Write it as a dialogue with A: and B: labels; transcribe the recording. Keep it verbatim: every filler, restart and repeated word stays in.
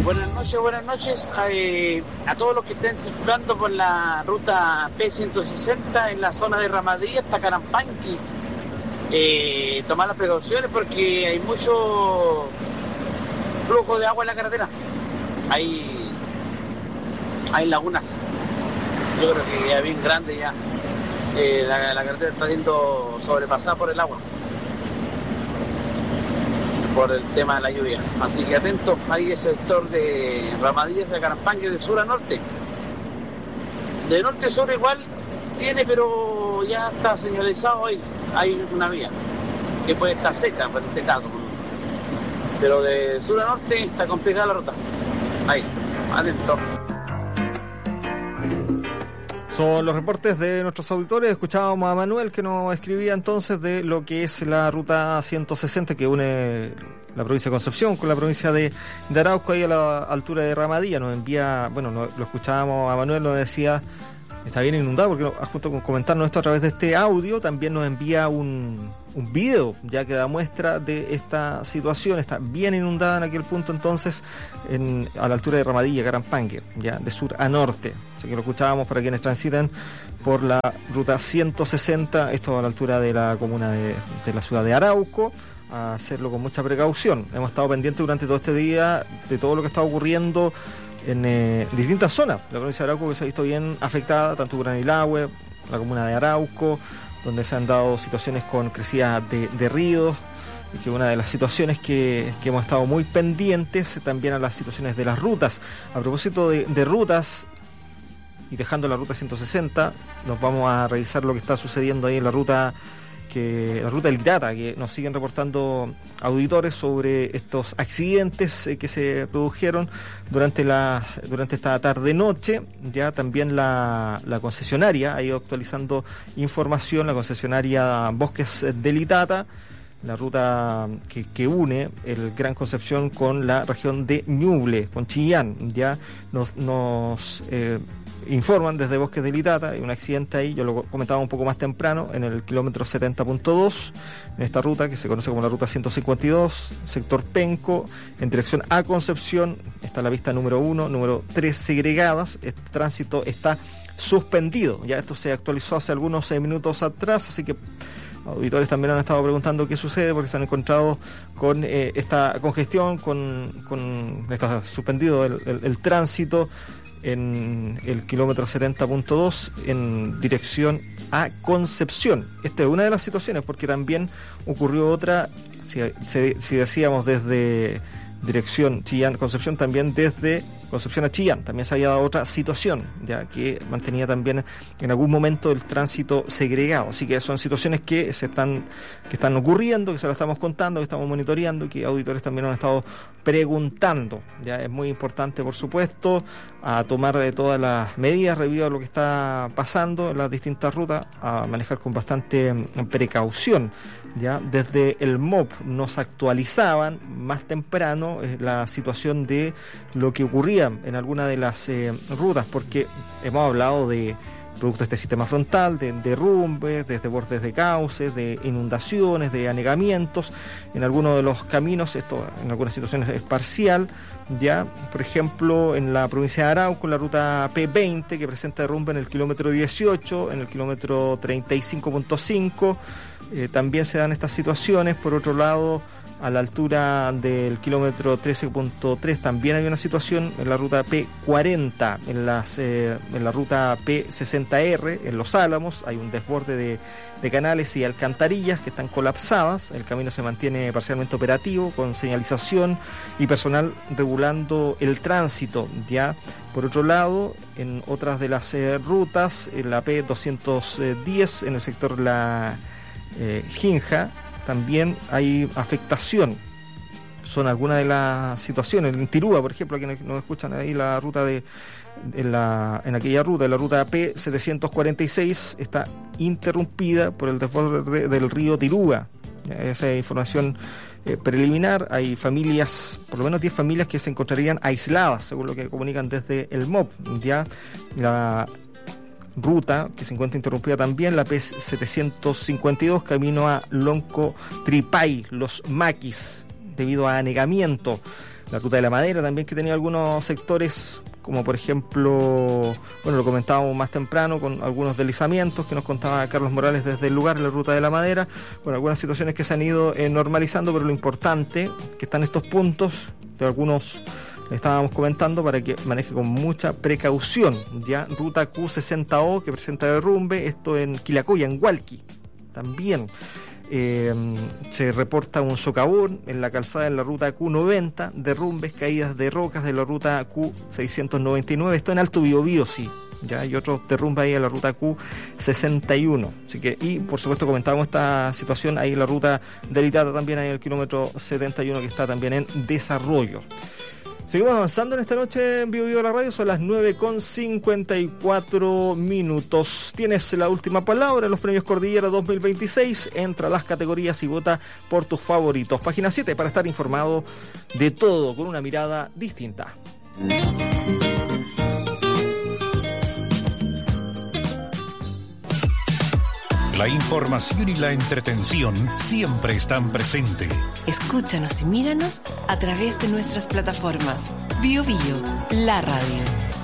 A: Buenas noches, buenas noches eh, a todos los que estén circulando por la ruta P ciento sesenta en la zona de Ramadía hasta Carampanqui. Eh, tomar las precauciones porque hay mucho flujo de agua en la carretera. Hay, hay lagunas. Yo creo que ya es bien grande ya. Eh, la, la carretera está siendo sobrepasada por el agua, por el tema de la lluvia. Así que atentos, ahí el sector de Ramadillas de Carampanqui de sur a norte. De norte a sur igual tiene, pero ya está señalizado ahí. Hay una vía que puede estar seca en este caso. Pero de sur a norte está complicada la ruta. Ahí, atentos.
B: Son los reportes de nuestros auditores. Escuchábamos a Manuel que nos escribía entonces de lo que es la ruta ciento sesenta que une la provincia de Concepción con la provincia de, de Arauco, ahí a la altura de Ramadía. Nos envía, bueno, lo, lo escuchábamos a Manuel, nos decía, está bien inundado, porque junto con comentarnos esto a través de este audio, también nos envía un, un video ya que da muestra de esta situación. Está bien inundada en aquel punto entonces, en, a la altura de Ramadilla, Carampanqui, ya de sur a norte. Así que lo escuchábamos para quienes transitan por la ruta ciento sesenta, esto a la altura de la comuna de, de la ciudad de Arauco, a hacerlo con mucha precaución. Hemos estado pendientes durante todo este día de todo lo que está ocurriendo en eh, distintas zonas. La provincia de Arauco que se ha visto bien afectada, tanto Curanilahue, la comuna de Arauco, donde se han dado situaciones con crecidas de, de ríos, y que una de las situaciones que, que hemos estado muy pendientes también a las situaciones de las rutas. A propósito de, de rutas, y dejando la ruta ciento sesenta, nos vamos a revisar lo que está sucediendo ahí en la ruta que la ruta del Litata, que nos siguen reportando auditores sobre estos accidentes eh, que se produjeron durante la durante esta tarde-noche. Ya también la, la concesionaria ha ido actualizando información, la concesionaria Bosques del Litata, la ruta que, que une el Gran Concepción con la región de Ñuble, con Chillán. Ya nos, nos eh, informan desde Bosques del Litata, hay un accidente ahí, yo lo comentaba un poco más temprano, en el kilómetro setenta punto dos, en esta ruta que se conoce como la ruta ciento cincuenta y dos, sector Penco, en dirección a Concepción. Está la pista número uno, número tres segregadas. Este tránsito está suspendido, ya esto se actualizó hace algunos eh, minutos atrás, así que auditores también han estado preguntando qué sucede, porque se han encontrado con eh, esta congestión, con, con está suspendido el, el, el tránsito en el kilómetro setenta punto dos en dirección a Concepción. Esta es una de las situaciones, porque también ocurrió otra, si, si, si decíamos desde dirección Chillán, Concepción, también desde Concepción a Chillán también se había dado otra situación, ya que mantenía también en algún momento el tránsito segregado. Así que son situaciones que se están que están ocurriendo, que se las estamos contando, que estamos monitoreando, y que auditores también han estado preguntando. Ya es muy importante, por supuesto, a tomar eh, todas las medidas debido a lo que está pasando en las distintas rutas, a manejar con bastante eh, precaución. Ya desde el M O P nos actualizaban más temprano eh, la situación de lo que ocurría en alguna de las eh, rutas, porque hemos hablado de producto de este sistema frontal, de derrumbes, de desbordes de cauces, de inundaciones, de anegamientos en algunos de los caminos. Esto en algunas situaciones es parcial, ya, por ejemplo, en la provincia de Arauco, en la ruta P veinte, que presenta derrumbe en el kilómetro dieciocho, en el kilómetro treinta y cinco punto cinco, eh, también se dan estas situaciones. Por otro lado, a la altura del kilómetro trece punto tres también hay una situación en la ruta P cuarenta, en, las, eh, en la ruta P sesenta R, en Los Álamos, hay un desborde de, de canales y alcantarillas que están colapsadas. El camino se mantiene parcialmente operativo, con señalización y personal regulando el tránsito. Ya, por otro lado, en otras de las eh, rutas, en la P doscientos diez, en el sector La eh, Ginja, también hay afectación. Son algunas de las situaciones. En Tirúa, por ejemplo, quienes nos escuchan ahí, la ruta de, de la, en aquella ruta, la ruta P setecientos cuarenta y seis está interrumpida por el desborde del río Tirúa. Esa es información eh, preliminar. Hay familias, por lo menos diez familias que se encontrarían aisladas, según lo que comunican desde el M O P. Ya la ruta que se encuentra interrumpida también, la P setecientos cincuenta y dos, camino a Lonco Tripay, Los Maquis, debido a anegamiento. La Ruta de la Madera también, que tenía algunos sectores, como por ejemplo, bueno, lo comentábamos más temprano con algunos deslizamientos que nos contaba Carlos Morales desde el lugar, la Ruta de la Madera. Bueno, algunas situaciones que se han ido eh, normalizando, pero lo importante que están estos puntos, de algunos le estábamos comentando, para que maneje con mucha precaución. Ya Ruta Q sesenta O, que presenta derrumbe, esto en Quilacoya, en Hualqui, también. Eh, se reporta un socavón en la calzada de la ruta Q noventa, derrumbes, caídas de rocas de la ruta Q seiscientos noventa y nueve, esto en Alto Biobío, sí, ya hay otro derrumbe ahí en la ruta Q sesenta y uno, así que, y por supuesto comentábamos esta situación ahí en la ruta de Litata, también hay el kilómetro setenta y uno, que está también en desarrollo. Seguimos avanzando en esta noche en Bio Bio de la Radio, son las nueve con cincuenta y cuatro minutos. Tienes la última palabra en los premios Cordillera dos mil veintiséis. Entra a las categorías y vota por tus favoritos. Página siete para estar informado de todo con una mirada distinta.
C: La información y la entretención siempre están presentes.
D: Escúchanos y míranos a través de nuestras plataformas. Bio Bio, la radio.